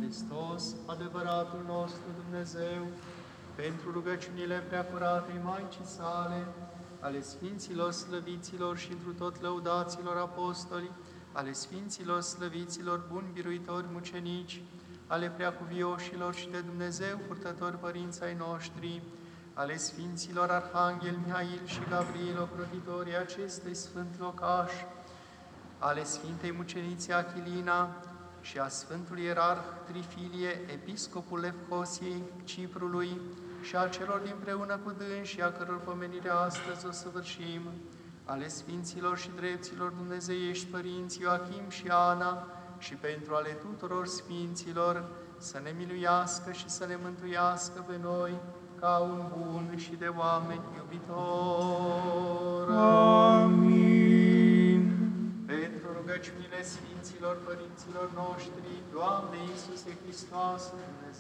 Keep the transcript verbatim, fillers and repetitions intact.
Hristos, adevăratul nostru Dumnezeu, pentru rugăciunile preacuratei Maicii sale, ale Sfinților slăviților și întru tot lăudaților apostoli, ale Sfinților slăviților buni biruitori mucenici, ale preacuvioșilor și de Dumnezeu purtători părinți ai noștri, ale Sfinților Arhanghel Mihail și Gabriel, ocrotitorii acestui sfânt locaș, ale Sfintei Muceniței Achilina și a Sfântului Ierarh Trifilie, Episcopul Lefcosiei Ciprului și a celor dinpreună cu dânsi, a căror pomenire astăzi o săvârșim, ale Sfinților și Drepților Dumnezeiești Părinți Ioachim și Ana și pentru ale tuturor Sfinților, să ne miluiască și să ne mântuiască pe noi, ca un bun și de oameni iubitor. Amin. Pentru rugăciunile Sfinților Părinților noștri, Doamne Iisuse Hristoase, Dumnezeu